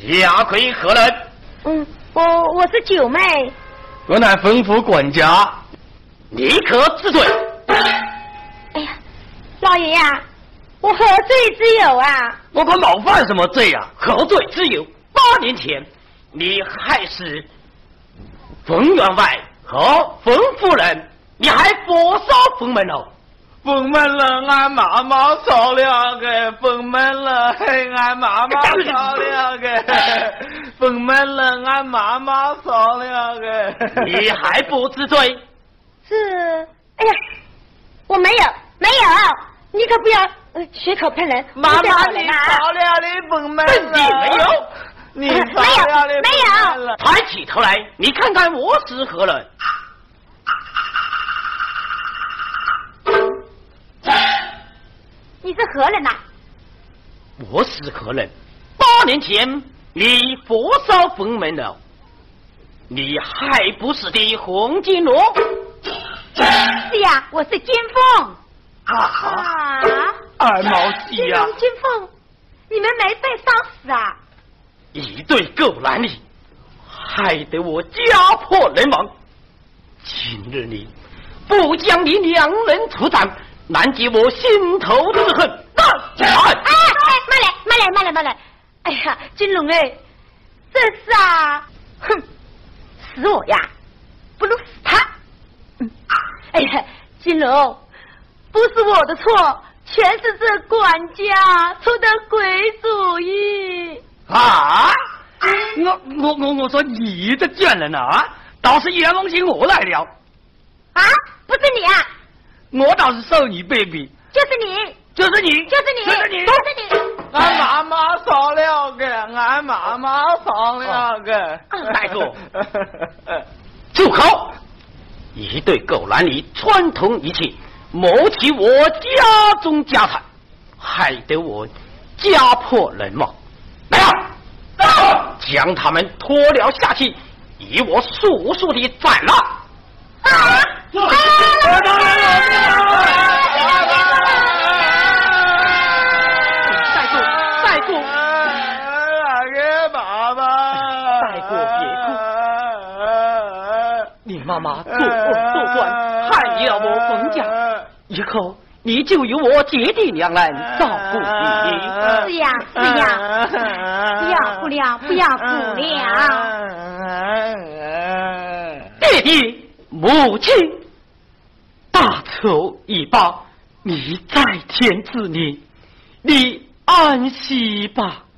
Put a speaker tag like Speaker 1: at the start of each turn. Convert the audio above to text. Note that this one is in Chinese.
Speaker 1: 下跪何人？
Speaker 2: 我是九妹。
Speaker 3: 我乃吩咐管家，
Speaker 1: 立刻治罪。
Speaker 2: 哎呀，老爷呀，我何罪之有啊？
Speaker 1: 我可冒犯什么罪啊？何罪之有？8年前，你害死冯员外和冯夫人，你还火烧冯门楼。
Speaker 3: 冯门人俺妈妈烧了个，冯门人俺妈妈烧了个，冯门人俺妈妈烧了个。
Speaker 1: 你还不知罪？
Speaker 2: 是，哎呀，我没有，你可不要血口喷人。
Speaker 3: 妈妈，你烧了的冯门人。
Speaker 1: 你没有，
Speaker 3: 你烧了的
Speaker 2: 没有。
Speaker 1: 抬起头来，你看看我是何人？
Speaker 2: 你是何人呐？
Speaker 1: 我是何人？8年前你火烧冯门楼，你还不是的洪金龙？
Speaker 2: 是呀，我是金凤。
Speaker 3: 二毛鸡呀！
Speaker 2: 金凤，你们没被烧死啊？
Speaker 1: 一对狗男女，害得我家破人亡。今日你不将你2人处斩，难解我心头之恨。
Speaker 2: 慢来！哎呀，金龙哎，这是啊，哼，死我呀，不如死他。哎呀，金龙，不是我的错，全是这管家出的鬼主意。
Speaker 3: 啊！我说你这贱人啊，倒是冤枉起我来了。
Speaker 2: 啊，不是你啊！
Speaker 3: 我倒是受你被逼。
Speaker 2: 就是你。
Speaker 3: 俺妈妈烧了个，俺妈妈烧了个。
Speaker 1: 大哥，住口！一对狗男女串通一气，谋取我家中家产，害得我家破人亡。来啊！将他们拖了下去，以我速速的斩了。妈妈做官做官，害了我冯家，以后你就由我姐弟2人照顾你。
Speaker 2: 是呀，不要哭了。
Speaker 1: 弟弟母亲，大仇已报，你在天之灵，你安息吧。